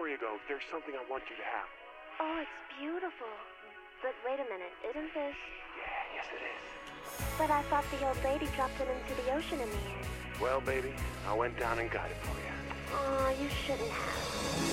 you go, there's something I want you to have. Oh, it's beautiful. But wait a minute, isn't this... Yeah, yes it is. But I thought the old lady dropped it into the ocean in the end. Well, baby, I went down and got it for you. Aw, you shouldn't have.